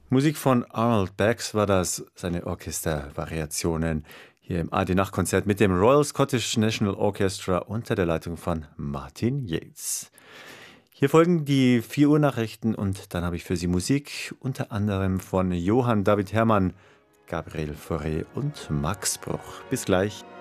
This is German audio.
Musik von Arnold Bax war das, seine Orchestervariationen hier im AD-Nachtkonzert mit dem Royal Scottish National Orchestra unter der Leitung von Martin Yates. Hier folgen die 4 Uhr Nachrichten und dann habe ich für Sie Musik, unter anderem von Johann David Herrmann, Gabriel Fauré und Max Bruch. Bis gleich.